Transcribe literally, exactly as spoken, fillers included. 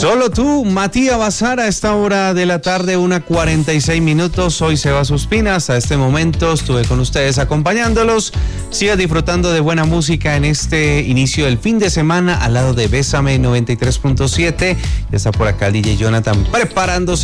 Solo tú, Matías Bazar, a esta hora de la tarde, una cuarenta y seis minutos. Soy Sebas Ospina. Hasta este momento estuve con ustedes acompañándolos. Siga disfrutando de buena música en este inicio del fin de semana al lado de Bésame noventa y tres punto siete. Ya está por acá el D J Jonathan preparándose